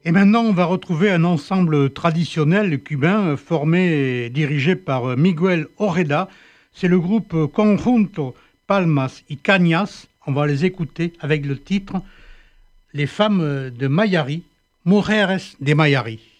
Et maintenant, on va retrouver un ensemble traditionnel cubain formé et dirigé par Miguel Oreda. C'est le groupe Conjunto Palmas y Cañas. On va les écouter avec le titre Les femmes de Mayari, Mujeres de Mayari.